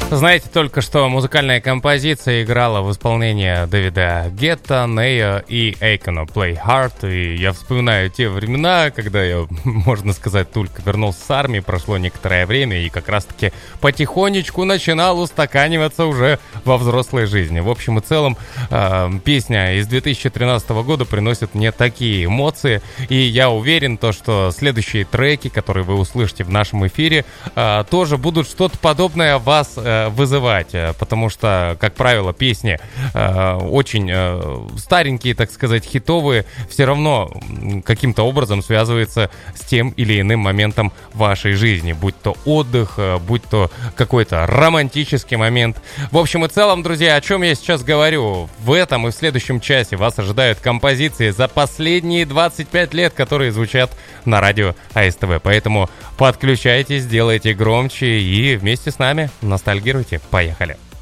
Знаете, только что музыкальная композиция играла в исполнении Дэвида Гетта, Нея и Эйкона «Play Hard», и я вспоминаю те времена, когда я, можно сказать, только вернулся с армии, прошло некоторое время, и как раз-таки потихонечку начинал устаканиваться уже во взрослой жизни. В общем и целом, песня из 2013 года приносит мне такие эмоции, и я уверен, что следующие треки, которые вы услышите в нашем эфире, тоже будут что-то подобное вас вызывать, потому что, как правило, песни очень старенькие, так сказать, хитовые, все равно каким-то образом связываются с тем или иным моментом вашей жизни, будь то отдых, будь то какой-то романтический момент. В общем и целом, друзья, о чем я сейчас говорю, в этом и в следующем часе вас ожидают композиции за последние 25 лет, которые звучат на радио АСТВ, поэтому подключайтесь, делайте громче и вместе с нами ностальгируйте. Поехали!